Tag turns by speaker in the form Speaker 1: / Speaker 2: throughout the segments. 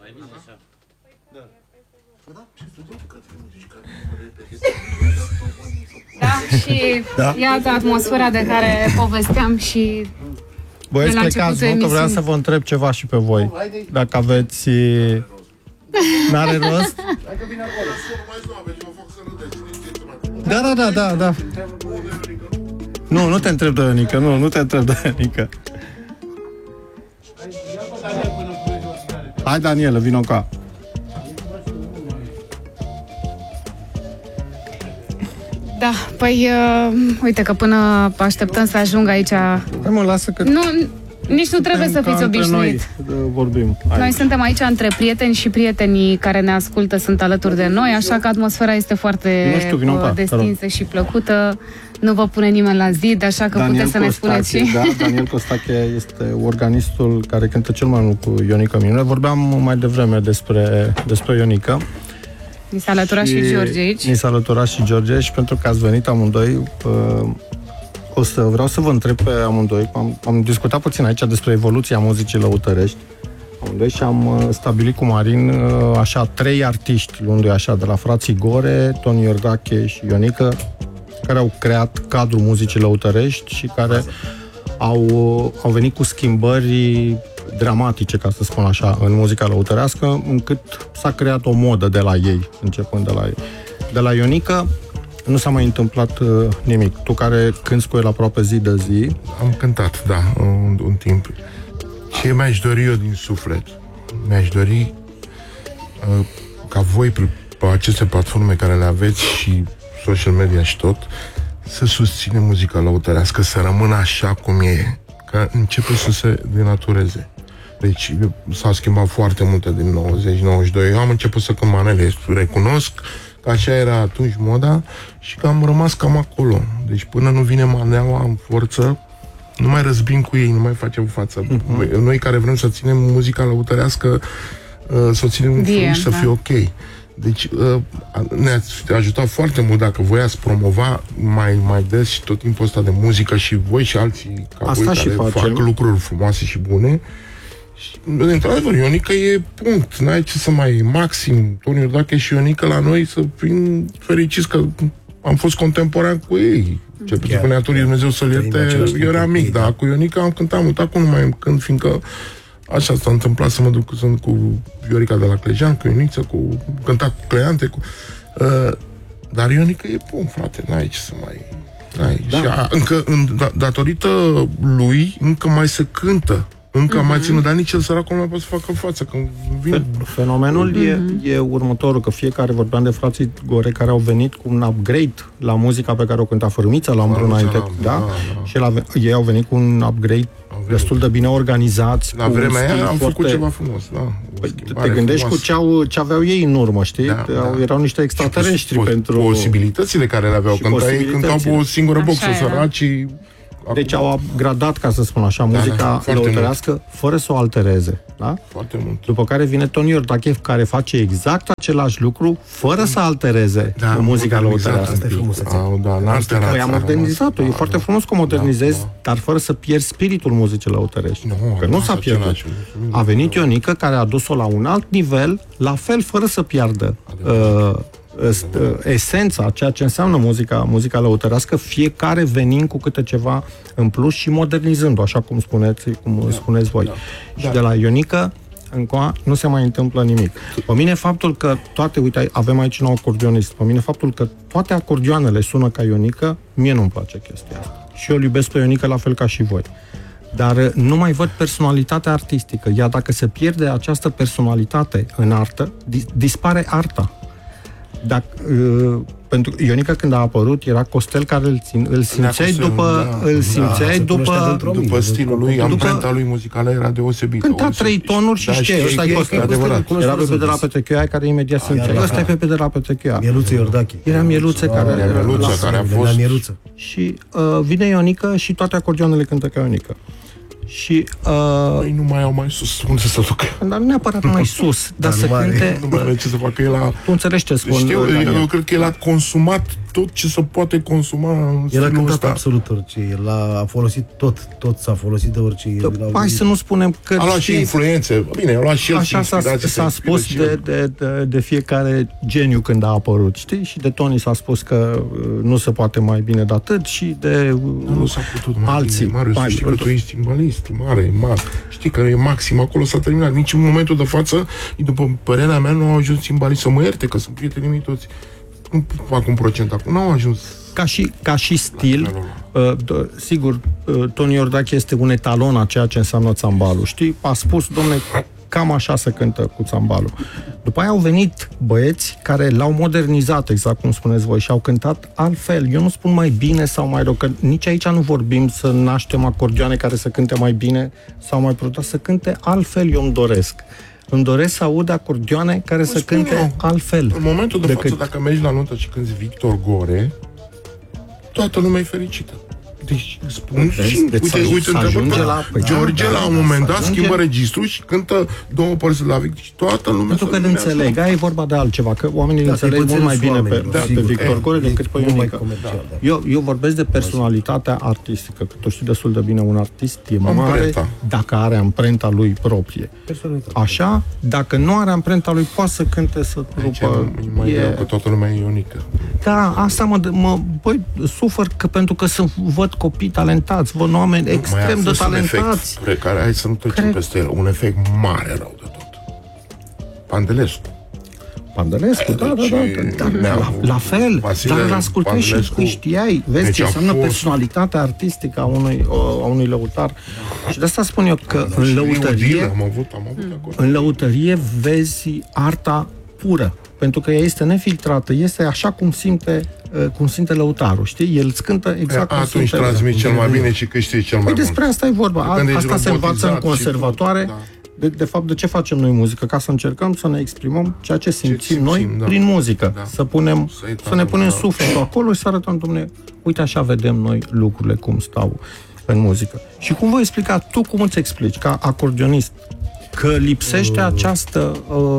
Speaker 1: Da, și iată atmosfera de care povesteam și
Speaker 2: Băieți, plecați, nu? Că vreau să vă întreb ceva și pe voi. Dacă aveți... N-are rost? Da. Nu te întreb de Ionica, nu te întreb de Ionica. Hai, Daniela, vino ca.
Speaker 1: Da, păi, uite că până așteptăm să ajung aici...
Speaker 2: Hai mă, lasă că...
Speaker 1: Nu, nici nu trebuie să fiți obișnuit.
Speaker 2: Noi vorbim aici.
Speaker 1: Noi suntem aici între prieteni și prietenii care ne ascultă sunt alături de noi, așa că atmosfera este foarte destinsă și plăcută. Nu vă pune nimeni la zid, așa că puteți să ne spuneți și...
Speaker 2: Da, Daniel Costache este organistul care cântă cel mai mult cu Ionica Minune. Vorbeam mai devreme despre Ionica.
Speaker 1: Ni s-a alăturat și George aici.
Speaker 2: Ni s-a alăturat și George și pentru că ați venit amândoi, vreau să vă întreb pe amândoi. Am discutat puțin aici despre evoluția muzicii lăutărești amândoi și am stabilit cu Marin așa 3 artiști, luându-i așa, de la frații Gore, Toni Iordache și Ionica, care au creat cadrul muzicii lăutărești și care au venit cu schimbări dramatice, ca să spun așa, în muzica lăutărească, încât s-a creat o modă de la ei, începând de la ei. De la Ionica nu s-a mai întâmplat nimic. Tu care cânti cu el aproape zi de zi.
Speaker 3: Am cântat, da, un timp. Ce mi-aș dori eu din suflet? Mi-aș dori ca voi, pe aceste platforme care le aveți și social media și tot, să susține muzica lăutărească, să rămână așa cum e, că începe să se denatureze. Deci s-au schimbat foarte multe din 90-92. Eu am început să cânt manele, recunosc că așa era atunci moda și că am rămas cam acolo. Deci până nu vine maneaua în forță, nu mai răzbim cu ei, nu mai facem față. Noi care vrem să ținem muzica lăutărească, să o ținem frumos, să fie ok. Deci ne-ați ajutat foarte mult dacă voi ați promova mai des și tot timpul ăsta de muzică și voi și alții ca
Speaker 2: asta
Speaker 3: voi
Speaker 2: și
Speaker 3: care fac lucruri frumoase și bune. Și, într-adevăr, Ionica e punct. N-ai ce să mai... Maxim, Toni Iordache și Ionica la noi să fim fericiți că am fost contemporan cu ei. Ce spunea Toni, Dumnezeu să-l ierte, eu eram mic, dar cu Ionica am cântat mult. Acum nu mai cânt, fiindcă așa s-a întâmplat să mă duc cu Viorica de la Clejan, cu Ioniță, cânta cu Cleante, dar Ionica e bun, frate, n-ai ce să mai... Da. Și încă, datorită lui, încă mai se cântă. Încă mai ținut, dar nici el săracul nu mai poate să facă față. Când vin...
Speaker 2: Fenomenul e următorul, că fiecare, vorbeam de frații Gore, care au venit cu un upgrade la muzica pe care o cânta Fărâmița la Umbră înainte, da? Și ei au venit cu un upgrade destul de bine organizați.
Speaker 3: La vremea aia am făcut ceva frumos, da.
Speaker 2: Te gândești cu ce aveau ei în urmă, știi? Erau niște extraterestri pentru...
Speaker 3: Posibilitățile care le aveau, când ei cântau pe o singură boxă, săracii...
Speaker 2: Deci au upgradat, ca să spun așa, muzica lăutărească, fără să o altereze. Da?
Speaker 3: Foarte mult.
Speaker 2: După care vine Toni Iordache, care face exact același lucru, fără să altereze muzica lăutărească.
Speaker 3: Asta e frumos.
Speaker 2: Păi am modernizat-o. E foarte frumos că modernizezi, dar fără să pierzi spiritul muzicii lăutărești. Că nu s-a pierdut. A venit Ionica, care a dus-o la un alt nivel, la fel, fără să piardă esența, ceea ce înseamnă muzica lăutărească, fiecare venind cu câte ceva în plus și modernizând-o, așa cum spuneți voi. Și de la Ionica încoa nu se mai întâmplă nimic. Pe mine faptul că uite, avem aici un acordionist, pe mine faptul că toate acordioanele sună ca Ionica, mie nu-mi place chestia asta. Și eu îl iubesc pe Ionica la fel ca și voi. Dar nu mai văd personalitatea artistică. Iar dacă se pierde această personalitate în artă, dispare arta. Pentru Ionica, când a apărut, era Costel care îl simțeai
Speaker 3: după stilul lui, amprenta lui muzicală era deosebită.
Speaker 2: Cânta 3 tonuri și știi, ăsta e Costel. Era Pepe de la Petrechioaia, care imediat simțeai. Ăsta e Pepe de la Petrechioaia.
Speaker 4: Mieluță Iordache.
Speaker 2: Era Mieluță care
Speaker 3: a fost.
Speaker 2: Și vine Ionica și toate acordioanele cântă ca Ionica. Și
Speaker 3: nu mai au mai sus, unde să se ducă?
Speaker 2: Dar nu neapărat mai sus, dar să cânte.
Speaker 3: Nu mai are ce să facă,
Speaker 2: Tu înțelegi ce spun.
Speaker 3: Știu, eu cred că el a consumat tot ce se poate consuma în
Speaker 4: el a cântat absolut orice. El a folosit tot s-a folosit de orice.
Speaker 2: Hai să nu spunem că...
Speaker 3: A luat și influențe. Bine, a luat și el
Speaker 2: așa s-a spus de fiecare geniu când a apărut, știi? Și de Tony s-a spus că nu se poate mai bine de atât și de
Speaker 3: nu s-a putut mai
Speaker 2: alții.
Speaker 3: Bine. Marius, știi că tu ești cimbalist mare. Știi că e maxim, acolo s-a terminat. Nici în momentul de față, după părerea mea, nu au ajuns cimbalist. Să mă ierte, că sunt prietenii mei toți. Nu fac un procent acum, nu au ajuns.
Speaker 2: Ca și stil, sigur, Tony Iordache este un etalon a ceea ce înseamnă țambalul. Știi? A spus, domne, cam așa se cântă cu țambalul. După aia au venit băieți care l-au modernizat, exact cum spuneți voi, și au cântat altfel. Eu nu spun mai bine sau mai rău, că nici aici nu vorbim să naștem acordioane care să cânte mai bine sau mai prost, să cânte altfel, eu îmi doresc. Îmi doresc să aud acordioane care să cânte altfel.
Speaker 3: În momentul de față, dacă mergi la nuntă și cânti Victor Gore, toată lumea e fericită. Deci spun și uite George la un moment dat schimbă registrul și cântă două părți la Victor și toată lumea.
Speaker 2: Pentru că înțeleg, aia e vorba de altceva, că oamenii înțeleg mult mai bine pe Victor Gore decât pe Ionica. Eu vorbesc de personalitatea artistică, că tu știi destul de bine, un artist e mare dacă are amprenta lui proprie. Așa, dacă nu are amprenta lui, poate să cânte, să rupă.
Speaker 3: Mai greu că toată lumea e Ionica.
Speaker 2: Da, asta băi, sufăr că pentru că văd copii talentați, văd oameni extrem de talentați.
Speaker 3: Hai să nu trecem peste el. Un efect mare rău de tot. Pandelescu, da. La fel, dar îl ascultai și știai. Vezi ce înseamnă personalitatea artistică a unui lăutar. Și de asta spun eu că în lăutărie vezi arta pură. Pentru că ea este nefiltrată, este așa cum simte lăutarul, știi? El îți cântă exact cum simte. Atunci transmiți cel mai bine și câștigi cel mai bun.
Speaker 2: Despre asta e vorba. Asta se învață în conservatoare. De fapt, de ce facem noi muzică? Ca să încercăm să ne exprimăm ceea ce simțim noi prin muzică. Să ne punem sufletul acolo și să arătăm, dom'le, uite așa vedem noi lucrurile cum stau în muzică. Și cum voi explica, tu cum îți explici, ca acordionist, că lipsește această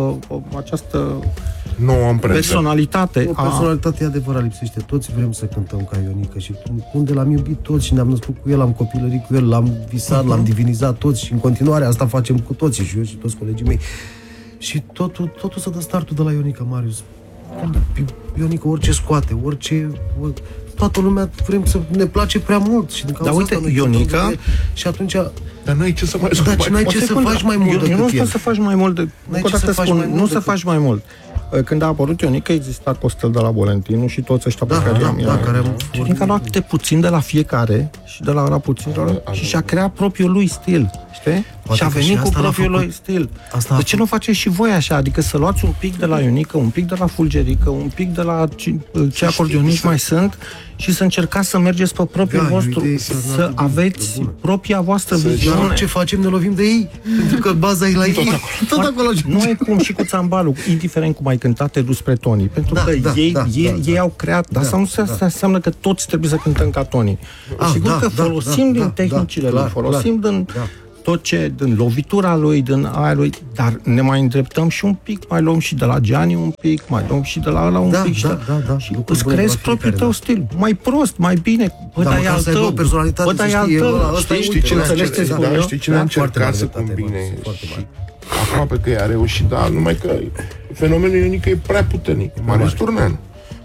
Speaker 2: personalitate.
Speaker 4: O personalitate e adevărat lipsește. Toți vrem să cântăm ca Ionica și unde l-am iubit toți și ne-am născut cu el, am copilărit cu el, l-am visat, l-am divinizat toți și în continuare asta facem cu toții și eu și toți colegii mei. Și totul să dă startul de la Ionica, Marius. Ionica orice scoate, toată lumea vrem să ne place prea mult și din cauza asta noi Ionica și atunci
Speaker 3: dar n-ai ce să mai
Speaker 4: faci mai mult decât el.
Speaker 2: Nu să faci mai mult. Nu să faci mai mult. Când a apărut Ionica, exista Costel de la Bolentinu și toți ăștia pe care i-am Ionica a luat câte puțin de la fiecare și de la puțin și și-a creat propriul lui stil, știi? Și a venit cu propriul lui stil. De ce nu faceți și voi așa? Adică să luați un pic de la Ionica, un pic de la Fulgerică, un pic de la ce acordioniști mai sunt și să încercați să mergeți pe propriul vostru, să aveți propria voastră viziune.
Speaker 4: Ce facem, ne lovim de ei, pentru că baza e la ei. Tot acolo.
Speaker 2: Nu e cum și cu țambalul, indiferent cum ai cântat, te duci spre Tony, pentru că ei au creat, dar asta nu înseamnă că toți trebuie să cântăm ca Tony. Sigur că folosim din tehnicile lui, folosim din tot ce, din lovitura lui, din aia lui, dar ne mai îndreptăm și un pic, mai luăm și de la Gianni un pic, mai luăm și de la ăla un pic și îți creezi propriul tău stil. Mai prost, mai bine, dar e al tău.
Speaker 4: Bă, dar e al tău.
Speaker 3: Știi cine a încercat să combine și aproape că i-a reușit, dar numai că fenomenul Ionica e prea puternic. Marius Turneanu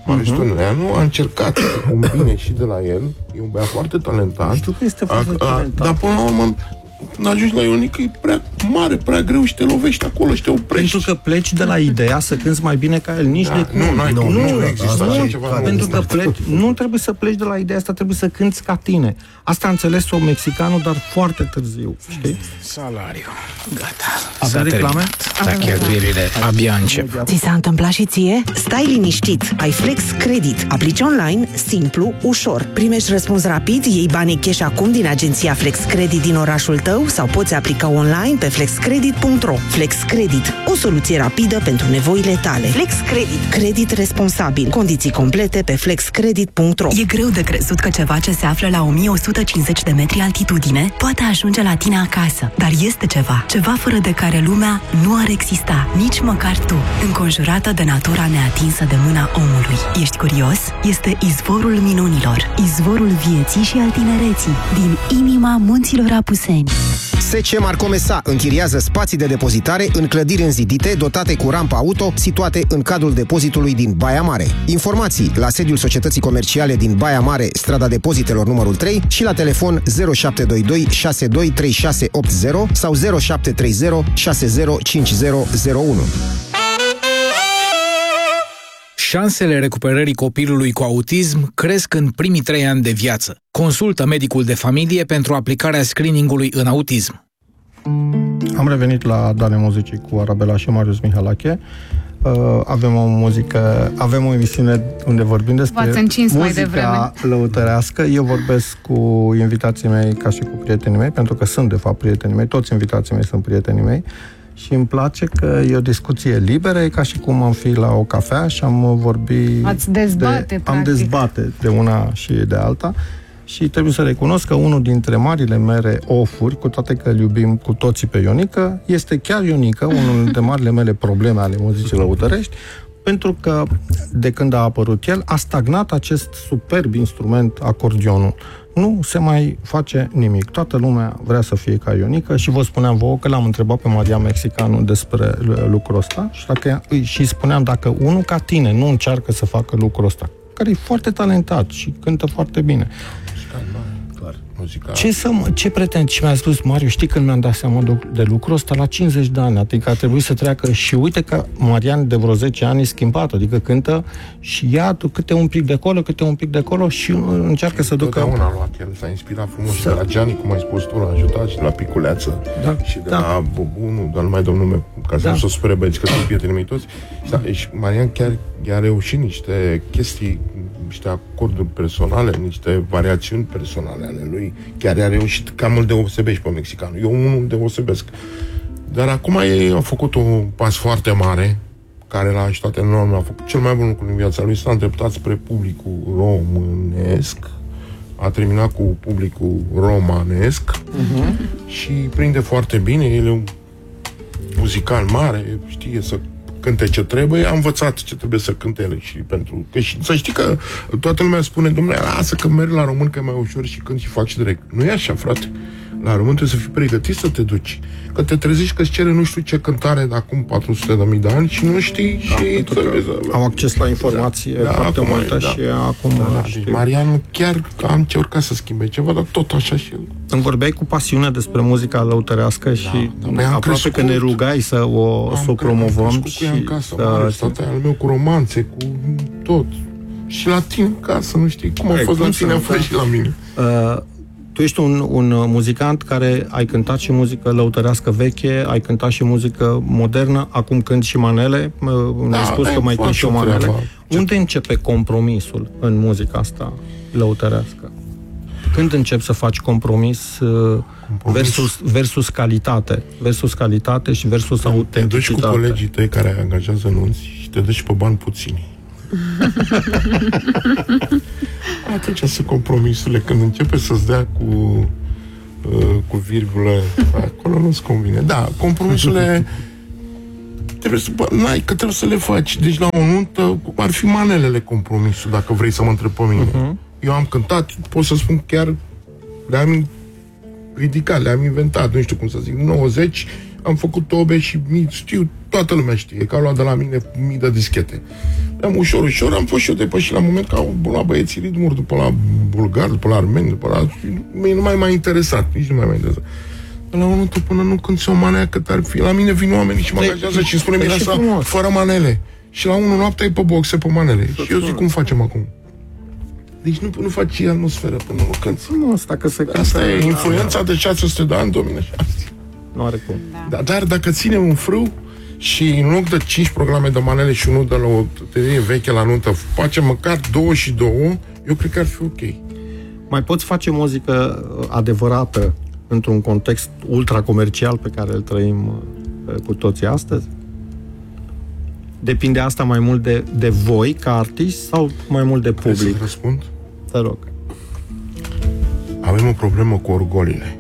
Speaker 3: a încercat să combine și de la el, e un băiat foarte talentat.
Speaker 2: Știu că este foarte talentat.
Speaker 3: Dar până la urmă ajungi la Ionica, e prea mare, prea greu și te lovești acolo și te oprești.
Speaker 2: Pentru că pleci de la ideea să cânti mai bine ca el, nici de cum.
Speaker 3: Nu există așa ceva.
Speaker 2: Pentru că nu trebuie să pleci de la ideea asta, trebuie să cânti ca tine. Asta a înțeles-o mexicanul, dar foarte târziu, știi?
Speaker 5: Salariu. Gata.
Speaker 2: Avea reclame?
Speaker 5: Da, cheltuielile abia încep.
Speaker 6: Ți s-a întâmplat și ție? Stai liniștit, ai Flex Credit. Aplici online, simplu, ușor. Primești răspuns rapid, iei banii cash acum din agenția Flex Credit din orașul tău sau poți aplica online pe flexcredit.ro. FlexCredit, o soluție rapidă pentru nevoile tale. FlexCredit, credit responsabil. Condiții complete pe flexcredit.ro.
Speaker 7: E greu de crezut că ceva ce se află la 1150 de metri altitudine poate ajunge la tine acasă. Dar este ceva fără de care lumea nu ar exista, nici măcar tu, înconjurată de natura neatinsă de mâna omului. Ești curios? Este izvorul minunilor, izvorul vieții și al tinereții, din inima munților Apuseni.
Speaker 8: SC Marcomesa închiriază spații de depozitare în clădiri înzidite, dotate cu rampă auto, situate în cadrul depozitului din Baia Mare. Informații la sediul Societății Comerciale din Baia Mare, strada Depozitelor numărul 3 și la telefon 0722 623680 sau 0730 605001.
Speaker 5: Șansele recuperării copilului cu autism cresc în primii 3 ani de viață. Consultă medicul de familie pentru aplicarea screeningului în autism.
Speaker 2: Am revenit la Dane Muzicii cu Arabela și Marius Mihalache. Avem o emisiune unde vorbim despre muzica lăutărească. Eu vorbesc cu invitații mei ca și cu prietenii mei, pentru că sunt de fapt prietenii mei, toți invitații mei sunt prietenii mei. Și îmi place că e o discuție liberă, e ca și cum am fi la o cafea și am vorbit... Am dezbate de una și de alta. Și trebuie să recunosc că unul dintre marile mele ofuri, cu toate că îl iubim cu toții pe Ionică, este chiar Ionică, unul dintre marile mele probleme ale muzicii lăutărești, pentru că de când a apărut el, a stagnat acest superb instrument, acordeonul. Nu se mai face nimic. Toată lumea vrea să fie ca Ionică și vă spuneam vouă că l-am întrebat pe Marian Mexicanu despre lucrul ăsta și spuneam dacă unul ca tine nu încearcă să facă lucrul ăsta, care e foarte talentat și cântă foarte bine. Ce pretendi? Și mi-a spus, Mariu, știi când mi-am dat seama de lucrul ăsta? La 50 de ani, adică a trebuit să treacă și uite că Marian de vreo 10 ani e schimbat, adică cântă și ia câte un pic de acolo, câte un pic de acolo și încearcă să ducă...
Speaker 3: Totdeauna a luat, el s-a inspirat frumos și de la Gianni, cum ai spus tu, l-a ajutat și de la Piculeață și de la Bobunu, dar nu mai dau nume, ca să nu se spere băieți, că sunt prietenii mei toți. Și Marian chiar a reușit niște chestii, niște acorduri personale, niște variațiuni personale ale lui. Chiar a reușit, cam îl deosebești pe mexican. Eu unul deosebesc. Dar acum ei au făcut un pas foarte mare, care l-a ajutat enorm, a făcut cel mai bun lucru în viața lui, s-a îndreptat spre publicul românesc, a terminat cu publicul romanesc și prinde foarte bine, el e un muzical mare, știe să cânte ce trebuie, am învățat ce trebuie să cânte ele și pentru că și să știi că toată lumea spune, domnule, lasă că merg la român că e mai ușor și cânt și fac și direct. Nu e așa, frate. La român trebuie să fii pregătit să te duci. Că te trezești că îți cere nu știu ce cântare de acum 400.000 de ani și nu știi și trebuie să...
Speaker 2: Au acces la informație foarte multă și acum știu.
Speaker 3: Marian chiar am încercat să schimbe ceva, dar tot așa și el.
Speaker 2: Îmi vorbeai cu pasiune despre muzica lăutărească și aproape că ne rugai să o promovăm și
Speaker 3: al meu cu romanțe, cu tot. Și la tine în casă, nu știi cum a fost la tine, a fost și la mine.
Speaker 2: Tu ești un muzicant care ai cântat și muzică lăutărească veche, ai cântat și muzică modernă, acum cânti și manele, ne-ai spus că mai cânti și o manele. Unde începe compromisul în muzica asta lăutărească? Când începi să faci compromis versus calitate și versus autenticitate?
Speaker 3: Te duci cu colegii tăi care angajează nunți și te duci pe bani puțini. Atunci sunt compromisurile. Când începe să-ți dea cu virgulă, acolo nu-ți convine. Da, compromisurile trebuie să le faci. Deci la o nuntă ar fi manelele compromisul, dacă vrei să mă întrebi pe mine. Eu am cântat, pot să spun chiar le-am ridicat, le-am inventat, nu știu cum să zic, 90 am făcut tobe și știu, toată lumea știe, că au luat de la mine mii de dischete. Am ușor, am fost și eu depășit la moment că au luat băieții ritmuri după la bulgari, după la armeni, după la... Mie nu mai interesat, nici nu mai interesat. La un moment până nu cânt o manea cât ar fi. La mine vin oamenii și mă angajează și îmi spune mine asta fără manele. Și la 1 noapte e pe boxe pe manele. Și eu zic, cum facem acum? Deci nu faci atmosferă până nu cânti. Asta e influența de 600 de ani, domine.
Speaker 2: Nu are cum.
Speaker 3: Dar dacă ținem un frâu și în loc de 5 programe de manele și unul de la o tărie veche la nuntă, facem măcar 2 și 2, eu cred că ar fi ok.
Speaker 2: Mai poți face muzică adevărată într-un context ultra-comercial pe care îl trăim cu toții astăzi? Depinde asta mai mult de voi, ca artiști, sau mai mult de public?
Speaker 3: Trebuie să răspund?
Speaker 2: Te rog.
Speaker 3: Avem o problemă cu orgolile.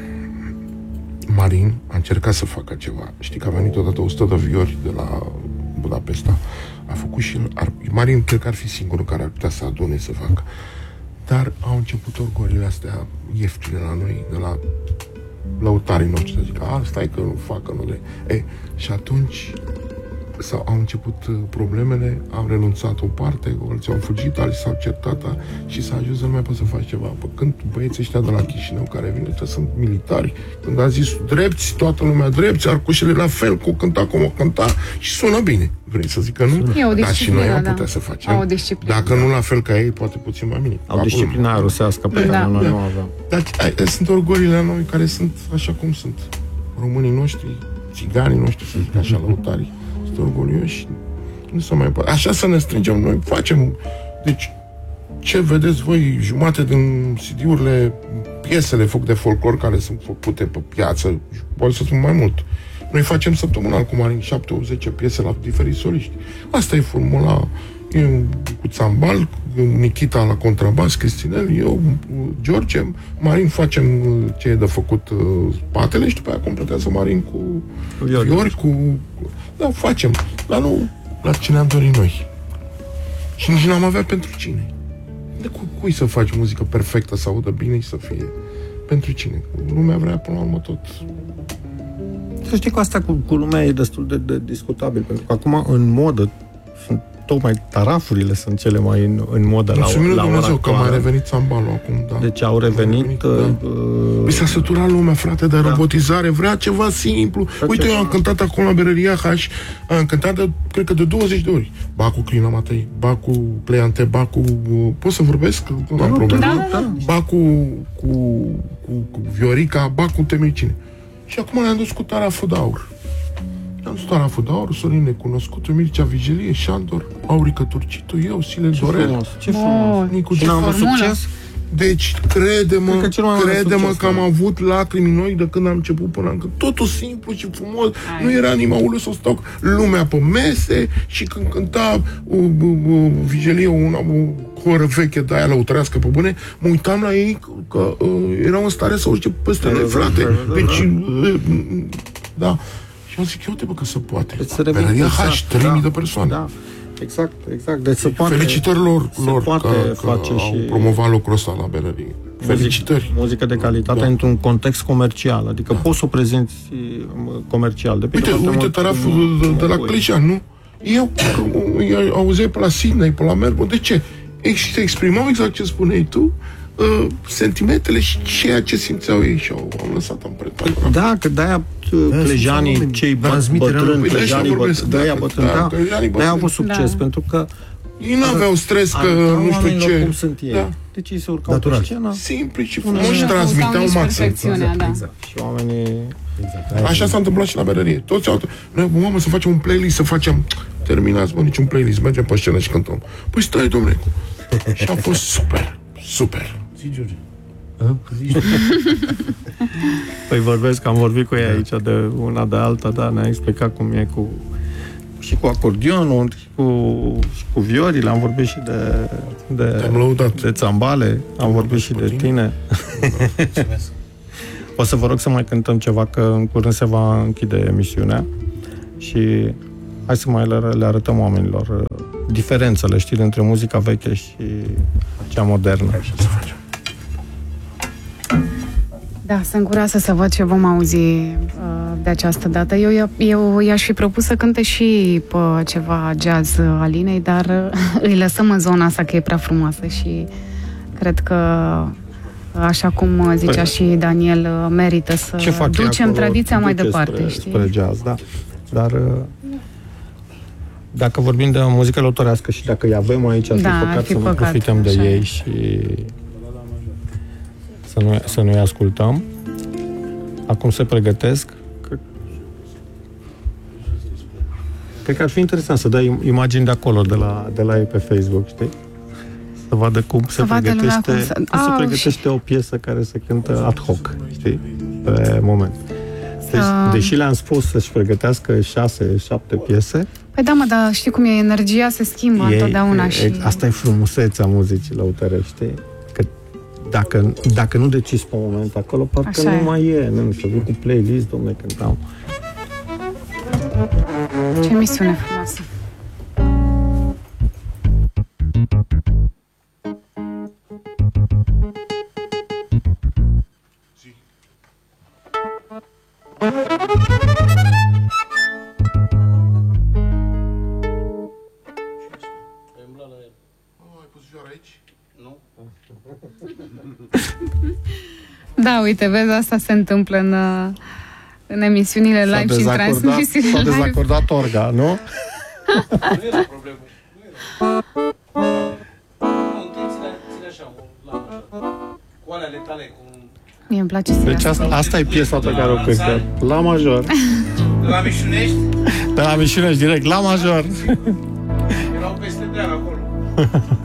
Speaker 3: Marin a încercat să facă ceva. Știi că a venit odată 100 de viori de la Budapesta. A făcut și Marin cred că ar fi singurul care ar putea să adune să facă. Dar au început orgolile astea ieftine la noi, de la lăutarii noștri, să zic, stai că nu facă, nu de... Și atunci au început problemele, am renunțat o parte, alții au fugit, alții s-au certat și s-a ajuns să nu mai poți să faci ceva. Când băieții ăștia de la Chișinău care vin, ăștia sunt militari, când a zis drepți, toată lumea drepți, arcușele la fel, cu cânta cum o cânta și sună bine. Vrei să zic că nu? Dar și noi am putea să facem. Dacă nu la fel ca ei, poate puțin mai bine.
Speaker 2: Au disciplina rusească pe care noi nu avem.
Speaker 3: Dar sunt orgolile noi care sunt așa cum sunt. Românii noștri, țiganii noștri, să zic așa, lăutarii. Orgolioși, nu se mai poate. Așa să ne strângem noi, facem. Deci, ce vedeți voi, jumate din CD-urile, piesele de folclor care sunt făcute pe piață, poate să sunt mai mult. Noi facem săptămânal cu Marin 7-10 piese la diferiți soliști. Asta e formula. Eu cu țambal, Nikita la contrabas, Cristinel, eu, George, Marin facem ce e de făcut spatele și după aia completează Marin cu viori, da, facem, dar nu la ce ne-am dorit noi. Și nici n-am avea pentru cine. De cui să faci muzică perfectă, să audă bine și să fie pentru cine? Lumea vrea până la urmă tot.
Speaker 2: Să știi că asta cu lumea e destul de discutabil, pentru că acum în modă sunt tocmai tarafurile sunt cele mai în modă la ora actuală.
Speaker 3: Că a mai revenit țambalul acum, da.
Speaker 2: Deci au revenit...
Speaker 3: Mi s-a săturat lumea, frate, de robotizare, vrea ceva simplu. Uite, eu am cântat acolo la Berăria H, am cântat cred că de 20 de ori. Ba cu Crina Matei, ba cu Cleante, ba cu... Pot să vorbesc? Nu am probleme. Ba cu Viorica, ba cu Temericine. Și acum ne-am dus cu Taraful de Aur. Am dus Taraful de Aur, Sorin Necunoscutul, Mircea Vigelie, Șandor, Aurică Turcitu, eu, Silel Dorel.
Speaker 2: Ce frumos!
Speaker 3: Nicu Cefar. Succes? Deci, crede-mă că am avut lacrimi noi de când am început până încă. Totul simplu și frumos. Nu era animaulul să stau lumea pe mese și când cânta Vigelie, o coră veche de aia lăutărească pe bune, mă uitam la ei că erau în stare să urce peste noi, frate. Deci, da. Și eu zic, uite bă că se poate. Berăria H, 3000 de persoane.
Speaker 2: Da. Exact. Deci se poate.
Speaker 3: Felicitări lor
Speaker 2: poate
Speaker 3: că au promovat lucrul ăsta la Berărie. Felicitări.
Speaker 2: Muzică de calitate într-un context comercial. Adică poți să o prezinți comercial.
Speaker 3: Uite Taraful de la Cleșan, nu? Eu auzeai pe la Sydney, pe la Melbourne. De ce? Se exprimau exact ce spuneai tu, sentimentele și ceea ce simțeau ei și au lăsat amprentă.
Speaker 2: Da, că de-aia clejanii, cei bătrâni, de-aia au avut succes, pentru că
Speaker 3: ei nu aveau stres că nu știu ce.
Speaker 2: Cum sunt ei. Da. Deci ei se urcau pe scenă.
Speaker 3: Simpli și frumos și transmiteau maxim.
Speaker 2: Exact. Și oamenii...
Speaker 3: Așa s-a întâmplat și la Berărie. Toți au... Noi, mamă, să facem un playlist, să facem... Terminați, mă, niciun playlist, mergem pe scenă și cântăm. Păi stai, domnule. Și a fost super.
Speaker 4: Zi, George.
Speaker 2: Păi vorbesc, am vorbit cu ei aici de una de alta, da, ne-a explicat cum e și cu acordionul, și cu viorile, am vorbit și de țambale, am vorbit și de tine. O să vă rog să mai cântăm ceva, că în curând se va închide emisiunea și hai să mai le arătăm oamenilor diferențele, știi, între muzica veche și cea modernă.
Speaker 1: Da, sunt curioasă să văd ce vom auzi de această dată. Eu i-aș fi propus să cânte și pe ceva jazz Alinei, dar îi lăsăm în zona asta că e prea frumoasă și cred că, așa cum zicea și Daniel, merită să ducem tradiția mai departe.
Speaker 2: Spre jazz, da. Dar dacă vorbim de muzică lăutorească și dacă îi avem aici, ar fi păcat să nu profităm de ei și să nu-i ascultăm. Acum se pregătesc. Cred că ar fi interesant să dai imagini de acolo, de la ei pe Facebook, știi? Să vadă cum se
Speaker 1: vadă
Speaker 2: pregătește o piesă care se cântă ad hoc, știi, pe moment. Deci, deși le-am spus să-și pregătească 6-7 piese...
Speaker 1: Păi da, mă, dar știi cum e, energia se schimbă întotdeauna și...
Speaker 2: Asta e frumusețea muzicii lăutărești, știi? Că dacă nu decizi pe moment acolo, parcă nu mai e. Nu știu, vin cu playlist, dom'le, cântau.
Speaker 1: Ce emisiune frumoasă! Da, uite, vezi, asta se întâmplă în emisiunile live și în transmisiile live.
Speaker 2: S-a dezacordat orga, nu?
Speaker 9: Nu era problemă. Ține așa, cu alele tale, cu...
Speaker 1: Mie îmi place să
Speaker 2: deci asta e piesa pe care o cântă. La major.
Speaker 9: De la Mișunești?
Speaker 2: De la Mișunești, direct, la major.
Speaker 9: Erau peste deal acolo.